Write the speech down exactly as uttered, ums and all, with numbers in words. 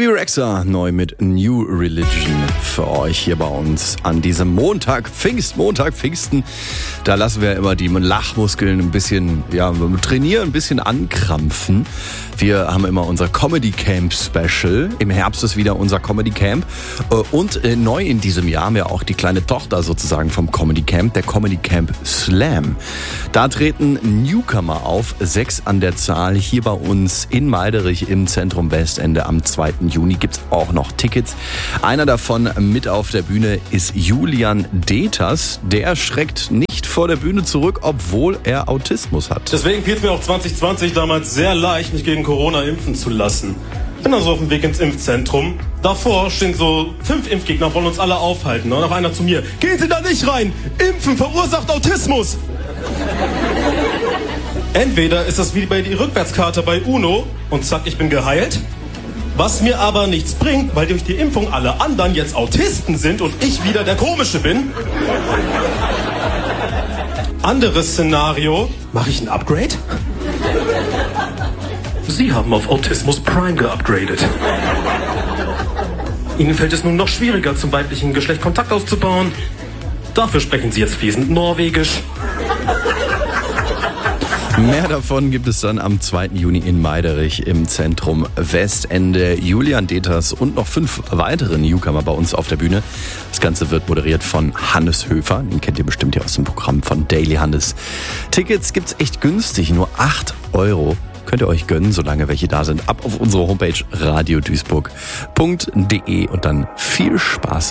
Bibi Rexha neu mit New Religion für euch hier bei uns an diesem Montag, Pfingstmontag, Pfingsten. Da lassen wir immer die Lachmuskeln ein bisschen, ja, trainieren, ein bisschen ankrampfen. Wir haben immer unser Comedy Camp Special. Im Herbst ist wieder unser Comedy Camp. Und neu in diesem Jahr haben wir auch die kleine Tochter sozusagen vom Comedy Camp, der Comedy Camp Slam. Da treten Newcomer auf, sechs an der Zahl, hier bei uns in Meiderich im Zentrum Westende. Am zweiten Juni gibt's auch noch Tickets. Einer davon mit auf der Bühne ist Julian Deters. Der schreckt nicht vor der Bühne zurück, obwohl er Autismus hat. Deswegen fiel es mir auch zwanzig zwanzig damals sehr leicht, mich gegen Corona impfen zu lassen. Bin also auf dem Weg ins Impfzentrum. Davor stehen so fünf Impfgegner, wollen uns alle aufhalten. Und noch einer zu mir: Gehen Sie da nicht rein! Impfen verursacht Autismus! Entweder ist das wie bei die Rückwärtskarte bei UNO und zack, ich bin geheilt. Was mir aber nichts bringt, weil durch die Impfung alle anderen jetzt Autisten sind und ich wieder der Komische bin. Anderes Szenario: Mache ich ein Upgrade? Sie haben auf Autismus Prime geupgradet. Ihnen fällt es nun noch schwieriger, zum weiblichen Geschlecht Kontakt aufzubauen. Dafür sprechen Sie jetzt fließend Norwegisch. Mehr davon gibt es dann am zweiten Juni in Meiderich im Zentrum Westende. Julian Deters und noch fünf weitere Newcomer bei uns auf der Bühne. Das Ganze wird moderiert von Hannes Höfer. Den kennt ihr bestimmt hier aus dem Programm von Daily Hannes. Tickets gibt's echt günstig, nur acht Euro. Könnt ihr euch gönnen, solange welche da sind. Ab auf unsere Homepage radio duisburg punkt de und dann viel Spaß.